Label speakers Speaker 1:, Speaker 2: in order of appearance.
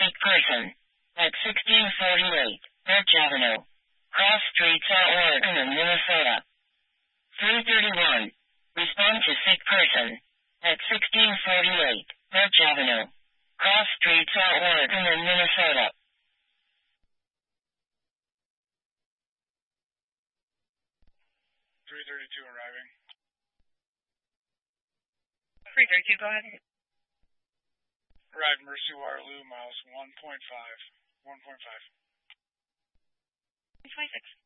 Speaker 1: sick person at 1648 Birch Avenue, Cross Street, South Oregon, Minnesota. 331. Respond to sick person at 1648 Birch Avenue, Cross Street, South Oregon, Minnesota.
Speaker 2: 332 arriving.
Speaker 3: 332, go ahead.
Speaker 2: Arrived Mercy Waterloo, miles 1.5. 1.5.
Speaker 3: 26.